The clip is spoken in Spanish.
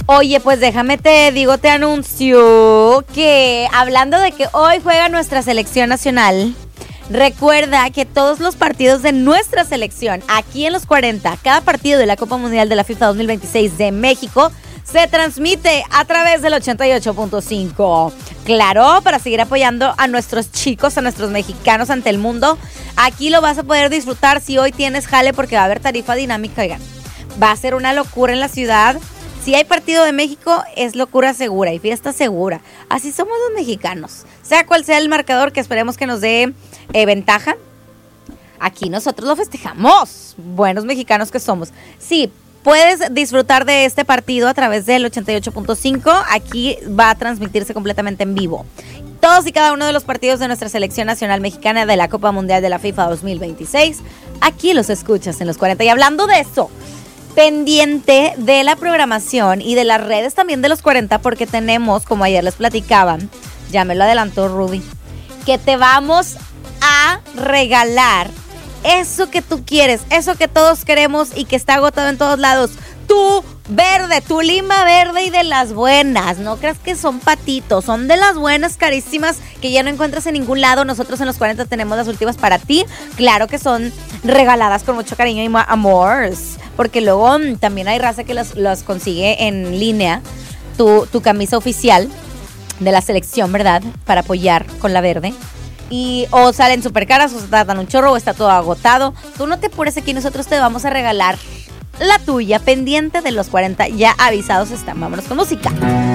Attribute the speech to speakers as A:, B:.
A: Oye, pues déjame te anuncio que hablando de que hoy juega nuestra selección nacional, recuerda que todos los partidos de nuestra selección, aquí en los 40, cada partido de la Copa Mundial de la FIFA 2026 de México, se transmite a través del 88.5. Claro, para seguir apoyando a nuestros chicos, a nuestros mexicanos ante el mundo. Aquí lo vas a poder disfrutar si hoy tienes jale porque va a haber tarifa dinámica. Oigan, va a ser una locura en la ciudad. Si hay partido de México, es locura segura y fiesta segura. Así somos los mexicanos. Sea cual sea el marcador que esperemos que nos dé ventaja, aquí nosotros lo festejamos. Buenos mexicanos que somos. Sí, puedes disfrutar de este partido a través del 88.5. Aquí va a transmitirse completamente en vivo. Todos y cada uno de los partidos de nuestra selección nacional mexicana de la Copa Mundial de la FIFA 2026. Aquí los escuchas en los 40. Y hablando de eso, pendiente de la programación y de las redes también de los 40, porque tenemos, como ayer les platicaban, ya me lo adelantó Ruby, que te vamos a regalar eso que tú quieres, eso que todos queremos y que está agotado en todos lados. Tu verde, tu lima verde y de las buenas. No creas que son patitos, son de las buenas, carísimas, que ya no encuentras en ningún lado. Nosotros en los 40 tenemos las últimas para ti. Claro que son regaladas con mucho cariño y amor, porque luego también hay raza que las consigue en línea. Tu camisa oficial de la selección, ¿verdad? Para apoyar con la verde. O salen súper caras, o se tratan un chorro, o está todo agotado. Tú no te apures, aquí nosotros te vamos a regalar la tuya, pendiente de los 40. Ya avisados están. Vámonos con música.